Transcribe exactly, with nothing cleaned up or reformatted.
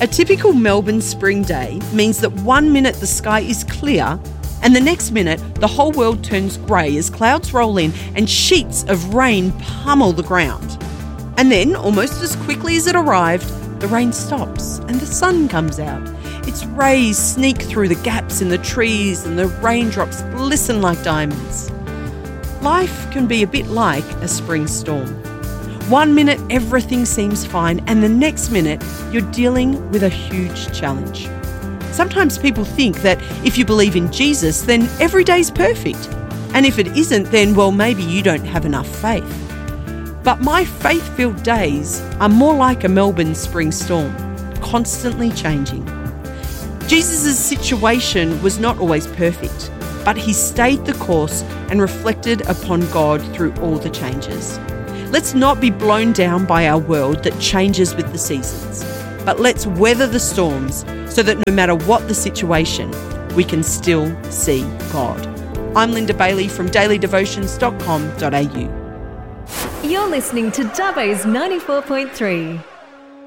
A typical Melbourne spring day means that one minute the sky is clear and the next minute the whole world turns grey as clouds roll in and sheets of rain pummel the ground. And then, almost as quickly as it arrived, the rain stops and the sun comes out. Its rays sneak through the gaps in the trees and the raindrops glisten like diamonds. Life can be a bit like a spring storm. One minute everything seems fine and the next minute you're dealing with a huge challenge. Sometimes people think that if you believe in Jesus, then every day's perfect. And if it isn't, then, well, maybe you don't have enough faith. But my faith-filled days are more like a Melbourne spring storm, constantly changing. Jesus' situation was not always perfect, but he stayed the course and reflected upon God through all the changes. Let's not be blown down by our world that changes with the seasons, but let's weather the storms so that no matter what the situation, we can still see God. I'm Linda Bailey from daily devotions dot com dot a u. You're listening to Dubbo's ninety-four point three.